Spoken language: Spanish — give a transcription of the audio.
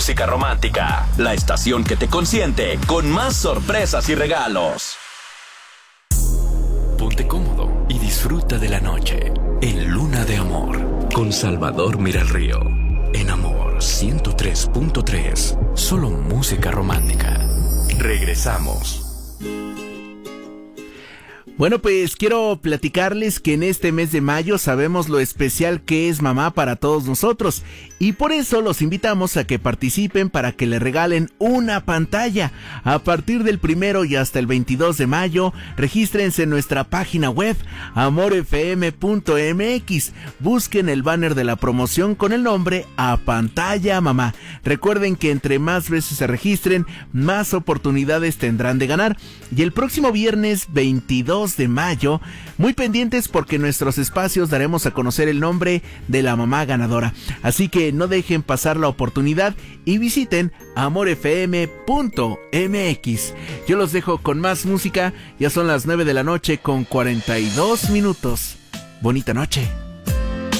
música romántica, la estación que te consiente con más sorpresas y regalos. Ponte cómodo y disfruta de la noche en Luna de Amor con Salvador Miralrío. En Amor 103.3, solo música romántica. Regresamos. Bueno, pues quiero platicarles que en este mes de mayo sabemos lo especial que es mamá para todos nosotros y por eso los invitamos a que participen para que le regalen una pantalla. A partir del 1 y hasta el 22 de mayo, regístrense en nuestra página web amorfm.mx. Busquen el banner de la promoción con el nombre A Pantalla Mamá. Recuerden que entre más veces se registren, más oportunidades tendrán de ganar. Y el próximo viernes 22 de mayo, muy pendientes porque en nuestros espacios daremos a conocer el nombre de la mamá ganadora. Así que no dejen pasar la oportunidad y visiten amorfm.mx. Yo los dejo con más música, ya son las 9 de la noche con 42 minutos. Bonita noche.